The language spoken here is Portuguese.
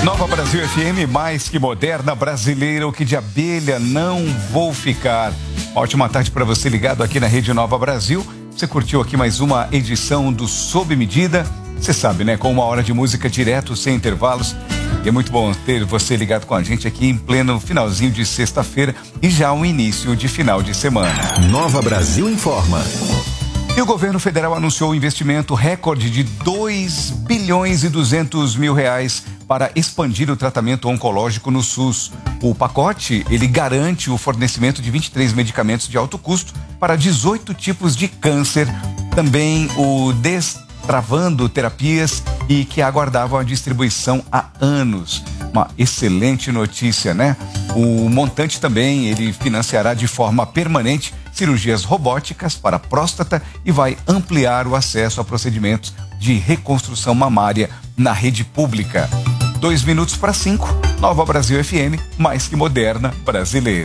Nova Brasil FM, mais que moderna, brasileira, o que de abelha não vou ficar. Ótima tarde para você ligado aqui na Rede Nova Brasil. Você curtiu aqui mais uma edição do Sob Medida. Você sabe, né? Com uma hora de música direto, sem intervalos. E é muito bom ter você ligado com a gente aqui em pleno finalzinho de sexta-feira e já o início de final de semana. Nova Brasil informa. E o governo federal anunciou um investimento recorde de 2 bilhões e 200 mil reais para expandir o tratamento oncológico no SUS. O pacote, ele garante o fornecimento de 23 medicamentos de alto custo para 18 tipos de câncer, também o destravando terapias e que aguardavam a distribuição há anos. Uma excelente notícia, né? O montante também, ele financiará de forma permanente cirurgias robóticas para próstata e vai ampliar o acesso a procedimentos de reconstrução mamária na rede pública. 2 minutos para 5, Nova Brasil FM, mais que moderna, brasileira.